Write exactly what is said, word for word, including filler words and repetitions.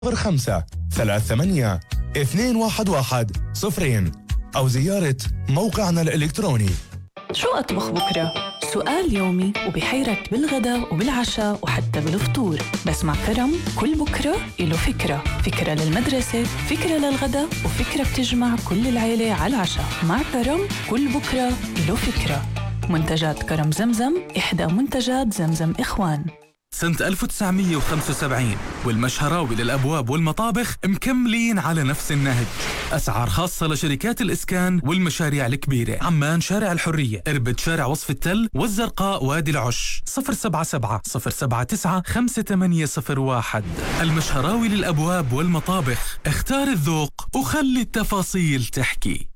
صفر خمسة ثلاثة ثمانية اثنين واحد واحد صفرين أو زيارة موقعنا الإلكتروني. شو أطبخ بكرة؟ سؤال يومي وبحيرك بالغداء وبالعشاء وحتى بالفطور. بس مع كرم كل بكرة إله فكرة، فكرة للمدرسة، فكرة للغداء، وفكرة بتجمع كل العيلة على العشاء. مع كرم كل بكرة إله فكرة. منتجات كرم زمزم، إحدى منتجات زمزم إخوان. سنة ألف وتسعمية وخمسة وسبعين والمشهراوي للأبواب والمطابخ مكملين على نفس النهج. أسعار خاصة لشركات الإسكان والمشاريع الكبيرة. عمان شارع الحرية، إربد شارع وصف التل، والزرقاء وادي العش. صفر سبعة سبعة صفر سبعة تسعة خمسة ثمانية صفر واحد. المشهراوي للأبواب والمطابخ، اختار الذوق وخلي التفاصيل تحكي.